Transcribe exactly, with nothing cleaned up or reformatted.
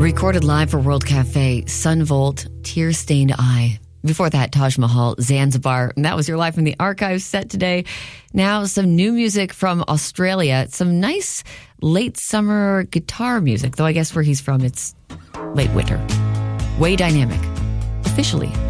Recorded live for World Cafe, Sun Volt, Tear Stained Eye. Before that, Taj Mahal, Zanzibar. And that was your Live in the Archives set today. Now, some new music from Australia. Some nice late summer guitar music, though I guess where he's from, it's late winter. Way Dynamic, officially